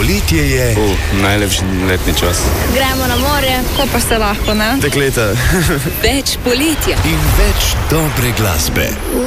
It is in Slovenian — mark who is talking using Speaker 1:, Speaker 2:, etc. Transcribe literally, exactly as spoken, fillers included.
Speaker 1: Poletje je
Speaker 2: uh, najlepši letni čas.
Speaker 3: Gremo na morje, ko pa se lahko, ne?
Speaker 1: Dekleta
Speaker 4: Več poletja
Speaker 1: in več dobre glasbe.